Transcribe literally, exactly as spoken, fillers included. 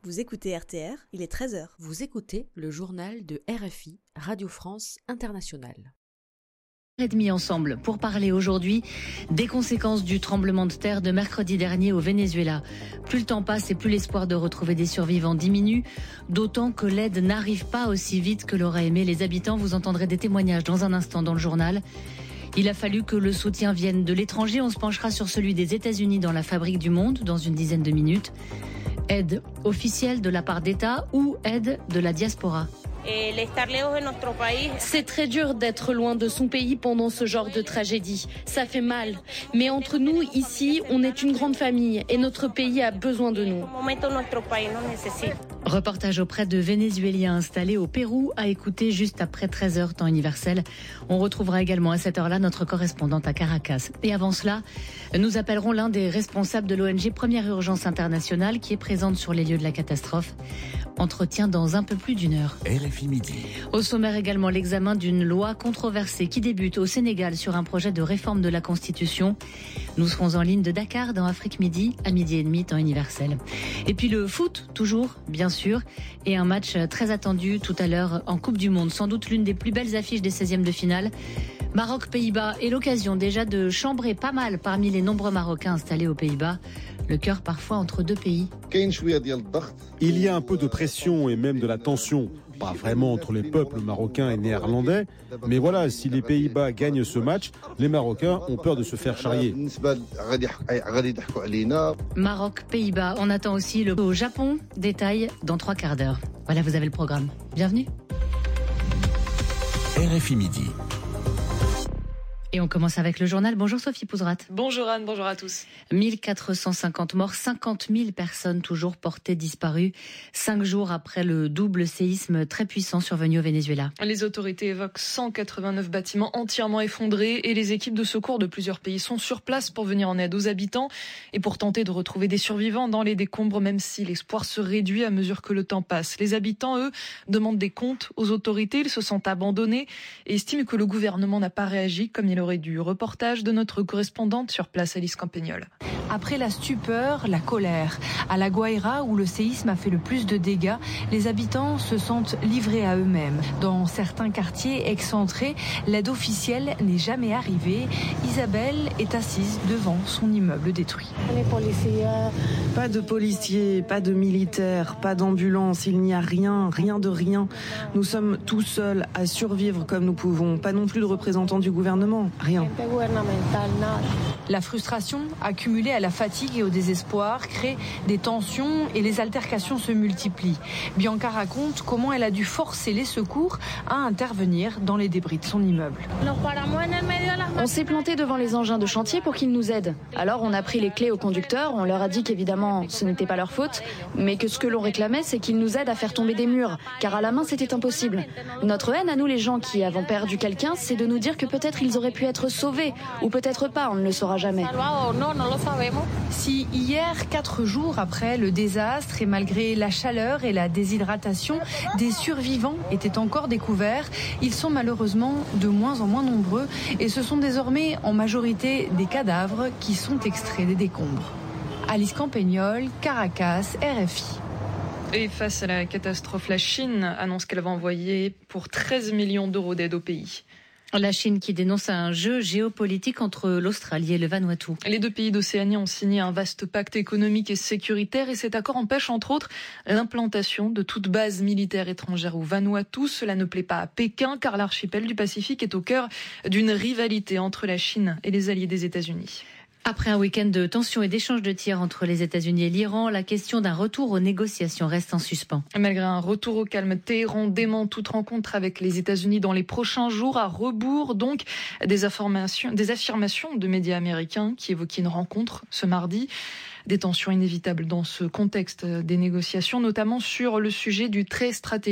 Vous écoutez R T R, il est treize heures. Vous écoutez le journal de R F I, Radio France Internationale. Et demi ensemble pour parler aujourd'hui des conséquences du tremblement de terre de mercredi dernier au Venezuela. Plus le temps passe et plus l'espoir de retrouver des survivants diminue, d'autant que l'aide n'arrive pas aussi vite que l'auraient aimé les habitants. Vous entendrez des témoignages dans un instant dans le journal. Il a fallu que le soutien vienne de l'étranger. On se penchera sur celui des États-Unis dans la fabrique du monde dans une dizaine de minutes. Aide officielle de la part d'État ou aide de la diaspora? C'est très dur d'être loin de son pays pendant ce genre de tragédie. Ça fait mal. Mais entre nous, ici, on est une grande famille et notre pays a besoin de nous. Reportage auprès de Vénézuéliens installés au Pérou à écouter juste après treize heures temps universel. On retrouvera également à cette heure-là notre correspondante à Caracas. Et avant cela, nous appellerons l'un des responsables de l'O N G Première Urgence Internationale qui est présente sur les lieux de la catastrophe. Entretien dans un peu plus d'une heure. R F I Midi. Au sommaire également l'examen d'une loi controversée qui débute au Sénégal sur un projet de réforme de la Constitution. Nous serons en ligne de Dakar dans Afrique Midi à midi et demi temps universel. Et puis le foot, toujours, bien sûr, et un match très attendu tout à l'heure en Coupe du Monde. Sans doute l'une des plus belles affiches des seizièmes de finale. Maroc-Pays-Bas et l'occasion déjà de chambrer pas mal parmi les nombreux Marocains installés aux Pays-Bas. Le cœur parfois entre deux pays. Il y a un peu de pression et même de la tension. Pas vraiment entre les peuples marocains et néerlandais. Mais voilà, si les Pays-Bas gagnent ce match, les Marocains ont peur de se faire charrier. Maroc, Pays-Bas. On attend aussi le au Japon. Détail dans trois quarts d'heure. Voilà, vous avez le programme. Bienvenue. R F I Midi. Et on commence avec le journal. Bonjour Sophie Pouzrat. Bonjour Anne, bonjour à tous. mille quatre cent cinquante morts, cinquante mille personnes toujours portées disparues, cinq jours après le double séisme très puissant survenu au Venezuela. Les autorités évoquent cent quatre-vingt-neuf bâtiments entièrement effondrés et les équipes de secours de plusieurs pays sont sur place pour venir en aide aux habitants et pour tenter de retrouver des survivants dans les décombres, même si l'espoir se réduit à mesure que le temps passe. Les habitants, eux, demandent des comptes aux autorités, ils se sentent abandonnés et estiment que le gouvernement n'a pas réagi comme il aurait dû. Reportage de notre correspondante sur place, Alice Campagnol. Après la stupeur, la colère. À La Guaira, où le séisme a fait le plus de dégâts, les habitants se sentent livrés à eux-mêmes. Dans certains quartiers excentrés, l'aide officielle n'est jamais arrivée. Isabelle est assise devant son immeuble détruit. Pas de policiers, pas de militaires, pas d'ambulance, il n'y a rien, rien de rien. Nous sommes tout seuls à survivre comme nous pouvons. Pas non plus de représentants du gouvernement, rien. La frustration, accumulée à la fatigue et au désespoir, crée des tensions et les altercations se multiplient. Bianca raconte comment elle a dû forcer les secours à intervenir dans les débris de son immeuble. On s'est planté devant les engins de chantier pour qu'ils nous aident. Alors on a pris les clés aux conducteurs, on leur a dit qu'évidemment ce n'était pas leur faute, mais que ce que l'on réclamait c'est qu'ils nous aident à faire tomber des murs, car à la main c'était impossible. Notre haine à nous les gens qui avons perdu quelqu'un, c'est de nous dire que peut-être ils auraient pu être sauvés, ou peut-être pas, on ne le saura jamais. Si hier, quatre jours après le désastre et malgré la chaleur et la déshydratation, des survivants étaient encore découverts, ils sont malheureusement de moins en moins nombreux et ce sont désormais en majorité des cadavres qui sont extraits des décombres. Alice Campagnol, Caracas, R F I. Et face à la catastrophe, la Chine annonce qu'elle va envoyer pour treize millions d'euros d'aide au pays. La Chine qui dénonce un jeu géopolitique entre l'Australie et le Vanuatu. Les deux pays d'Océanie ont signé un vaste pacte économique et sécuritaire et cet accord empêche entre autres l'implantation de toute base militaire étrangère au Vanuatu. Cela ne plaît pas à Pékin car l'archipel du Pacifique est au cœur d'une rivalité entre la Chine et les alliés des États-Unis. Après un week-end de tensions et d'échanges de tirs entre les États-Unis et l'Iran, la question d'un retour aux négociations reste en suspens. Malgré un retour au calme, Téhéran dément toute rencontre avec les États-Unis dans les prochains jours, à rebours donc des affirmations, des affirmations de médias américains qui évoquaient une rencontre ce mardi. Des tensions inévitables dans ce contexte des négociations, notamment sur le sujet du très stratégique